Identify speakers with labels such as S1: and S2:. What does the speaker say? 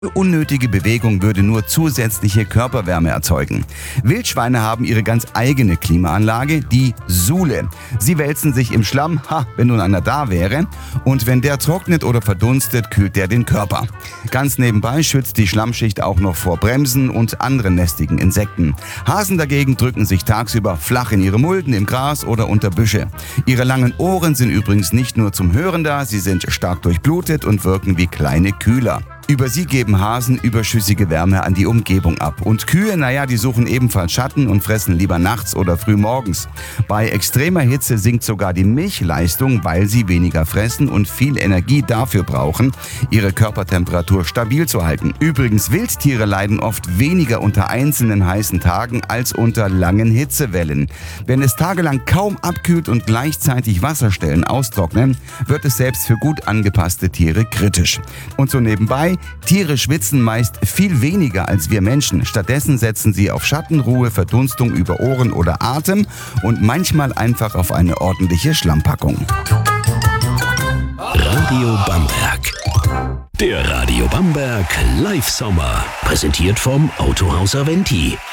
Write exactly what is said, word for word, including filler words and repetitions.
S1: Unnötige Bewegung würde nur zusätzliche Körperwärme erzeugen. Wildschweine haben ihre ganz eigene Klimaanlage, die Sule. Sie wälzen sich im Schlamm, ha, wenn nun einer da wäre. Und wenn der trocknet oder verdunstet, kühlt der den Körper. Ganz nebenbei schützt die Schlammschicht auch noch vor Bremsen und anderen lästigen Insekten. Hasen dagegen drücken sich tagsüber flach in ihre Mulden im Gras oder unter Büsche. Ihre langen Ohren sind übrigens nicht nur zum Hören da, sie sind stark durchblutet und wirken wie kleine Kühler. Über sie geben Hasen überschüssige Wärme an die Umgebung ab. Und Kühe, naja, die suchen ebenfalls Schatten und fressen lieber nachts oder früh morgens. Bei extremer Hitze sinkt sogar die Milchleistung, weil sie weniger fressen und viel Energie dafür brauchen, ihre Körpertemperatur stabil zu halten. Übrigens, Wildtiere leiden oft weniger unter einzelnen heißen Tagen als unter langen Hitzewellen. Wenn es tagelang kaum abkühlt und gleichzeitig Wasserstellen austrocknen, wird es selbst für gut angepasste Tiere kritisch. Und so nebenbei, Tiere schwitzen meist viel weniger als wir Menschen. Stattdessen setzen sie auf Schattenruhe, Verdunstung über Ohren oder Atem und manchmal einfach auf eine ordentliche Schlammpackung.
S2: Radio Bamberg. Der Radio Bamberg Live Sommer. Präsentiert vom Autohaus Aventi.